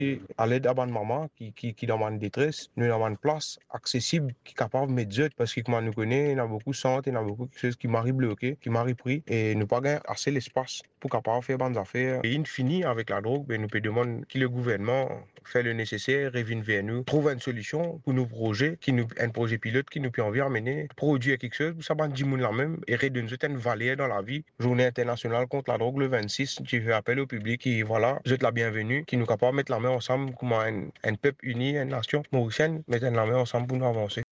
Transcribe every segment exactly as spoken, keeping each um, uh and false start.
à l'aide à bonne maman qui, qui, qui demande détresse, nous avons une place accessible qui est capable de mettre parce que comme nous connaissons, il y a beaucoup de centres, il y a beaucoup de choses qui m'arrivent bloquées, qui m'arrivent pris et nous pas gagner assez l'espace pour capable faire bonnes affaires. Et in fini avec la drogue, ben, nous peut demander que le gouvernement fait le nécessaire, revienne vers nous, trouve une solution pour nos projets, qui nous, un projet pilote qui nous peut envie amener, produire quelque chose, pour ça va dix la même et redonner une certaine valeur dans la vie. Journée internationale contre la drogue le vingt-six, je fais appel au public qui, voilà, vous êtes la bienvenue, qui nous capable de mettre la main ensemble comme un, un peuple uni, une nation mauricienne, mettre la main ensemble pour nous avancer.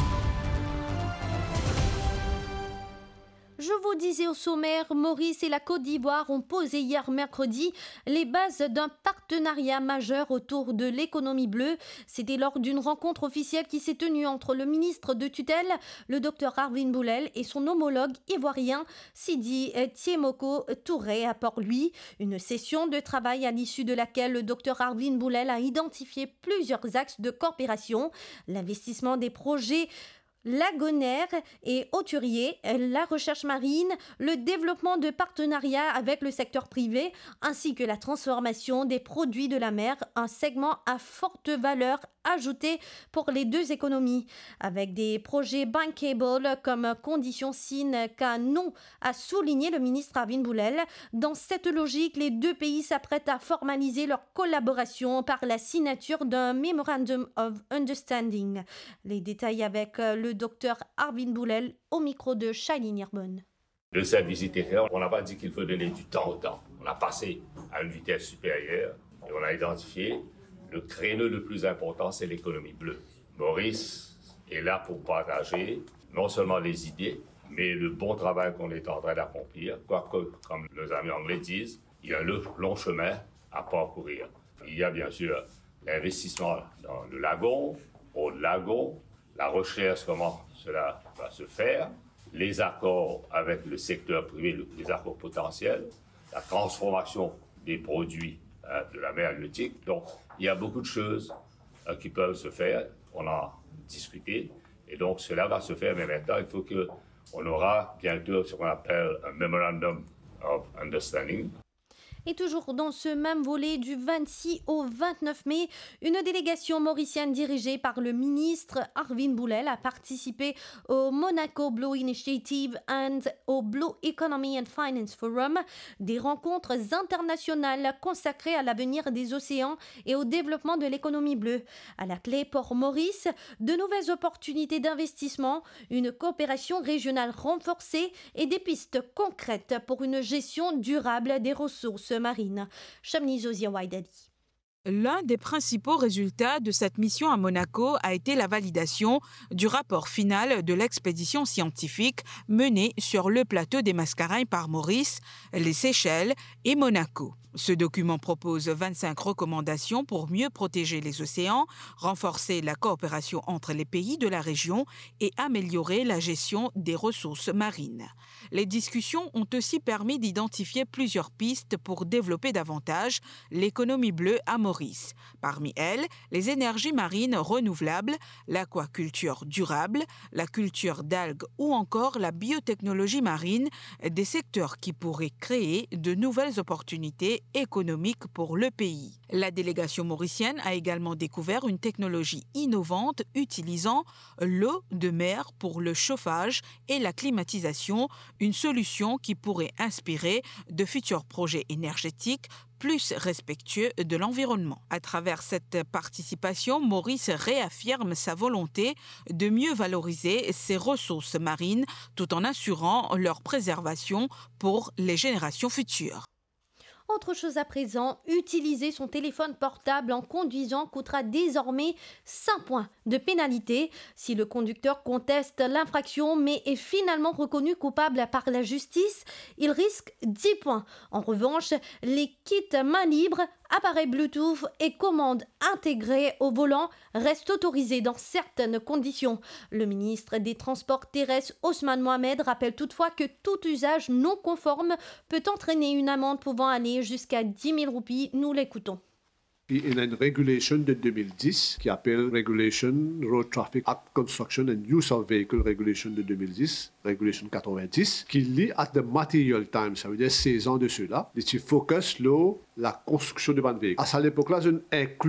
Je vous disais au sommaire, Maurice et la Côte d'Ivoire ont posé hier mercredi les bases d'un partenariat majeur autour de l'économie bleue. C'était lors d'une rencontre officielle qui s'est tenue entre le ministre de tutelle, le docteur Arvin Boulel, et son homologue ivoirien Sidi Tiemoko Touré à Port-Louis. Une session de travail à l'issue de laquelle le docteur Arvin Boulel a identifié plusieurs axes de coopération, l'investissement des projets lagonaire et hauturier, la recherche marine, le développement de partenariats avec le secteur privé, ainsi que la transformation des produits de la mer, un segment à forte valeur ajoutée pour les deux économies. Avec des projets bankable comme condition sine qua non, a souligné le ministre Arvin Boulel. Dans cette logique, les deux pays s'apprêtent à formaliser leur collaboration par la signature d'un Memorandum of Understanding. Les détails avec le docteur Arvin Boulel au micro de Shailene Yerbonne. De cette visite extérieure, on n'a pas dit qu'il faut donner du temps au temps. On a passé à une vitesse supérieure et on a identifié le créneau le plus important, c'est l'économie bleue. Maurice est là pour partager non seulement les idées, mais le bon travail qu'on est en train d'accomplir. Quoique, comme nos amis anglais disent, il y a un long chemin à parcourir. Il y a bien sûr l'investissement dans le lagon, au lagon, la recherche, comment cela va se faire, les accords avec le secteur privé, les accords potentiels, la transformation des produits hein, de la mer halieutique. Donc, il y a beaucoup de choses hein, qui peuvent se faire. On a discuté et donc cela va se faire. Mais maintenant, il faut qu'on aura bientôt ce qu'on appelle un Memorandum of Understanding. Et toujours dans ce même volet, du vingt-six au vingt-neuf mai, une délégation mauricienne dirigée par le ministre Arvin Boulel a participé au Monaco Blue Initiative and au Blue Economy and Finance Forum, des rencontres internationales consacrées à l'avenir des océans et au développement de l'économie bleue. À la clé, Port-Maurice, de nouvelles opportunités d'investissement, une coopération régionale renforcée et des pistes concrètes pour une gestion durable des ressources marine. Shamni Zozia Waidadi. L'un des principaux résultats de cette mission à Monaco a été la validation du rapport final de l'expédition scientifique menée sur le plateau des Mascareignes par Maurice, les Seychelles et Monaco. Ce document propose vingt-cinq recommandations pour mieux protéger les océans, renforcer la coopération entre les pays de la région et améliorer la gestion des ressources marines. Les discussions ont aussi permis d'identifier plusieurs pistes pour développer davantage l'économie bleue à Maurice. Parmi elles, les énergies marines renouvelables, l'aquaculture durable, la culture d'algues ou encore la biotechnologie marine, des secteurs qui pourraient créer de nouvelles opportunités économique pour le pays. La délégation mauricienne a également découvert une technologie innovante utilisant l'eau de mer pour le chauffage et la climatisation, une solution qui pourrait inspirer de futurs projets énergétiques plus respectueux de l'environnement. À travers cette participation, Maurice réaffirme sa volonté de mieux valoriser ses ressources marines tout en assurant leur préservation pour les générations futures. Autre chose à présent, utiliser son téléphone portable en conduisant coûtera désormais cinq points de pénalité. Si le conducteur conteste l'infraction mais est finalement reconnu coupable par la justice, il risque dix points. En revanche, les kits main libre, appareils Bluetooth et commandes intégrées au volant restent autorisés dans certaines conditions. Le ministre des Transports terrestres, Ousmane Mohamed, rappelle toutefois que tout usage non conforme peut entraîner une amende pouvant aller jusqu'à dix mille roupies. Nous l'écoutons. Il y a une régulation de deux mille dix qui appelle Regulation Road Traffic Act Construction and Use of Vehicle Regulation de deux mille dix, Regulation quatre-vingt-dix, qui lit at the material time, ça veut dire seize ans de cela, et qui focus sur la construction de ban véhicule. À cette époque-là, je inclus